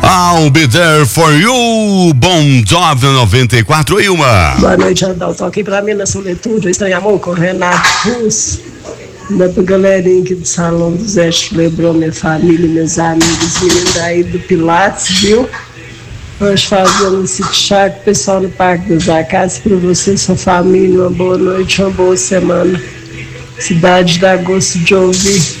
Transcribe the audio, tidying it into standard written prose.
I'll be there for you. Bon Jovi 94, Ilma. Boa noite, Adalto. Aqui pra mim na Soletura, Estranho Amor com Renato Russo. Ainda pra galerinha aqui do Salão do Zé Lebrou, minha família, meus amigos, meninos aí do Pilates, viu? Hoje fazendo esse chá com o pessoal no Parque das Acácias. Pra você e sua família, uma boa noite, uma boa semana. Cidade dá gosto de ouvir.